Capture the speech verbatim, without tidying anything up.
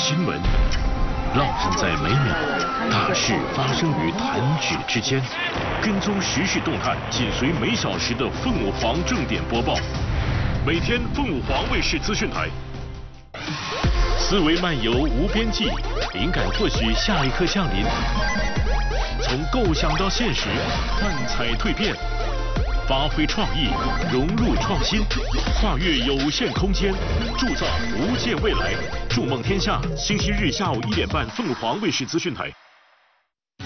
新闻，浪漫在每秒，大事发生于弹指之间。跟踪时事动态，紧随每小时的凤舞凰正点播报。每天凤舞凰卫视资讯台。思维漫游无边际，灵感或许下一刻降临。从构想到现实，幻彩蜕变。发挥创意，融入创新，跨越有限空间，铸造无限未来。筑梦天下，星期日下午一点半，凤凰卫视资讯台。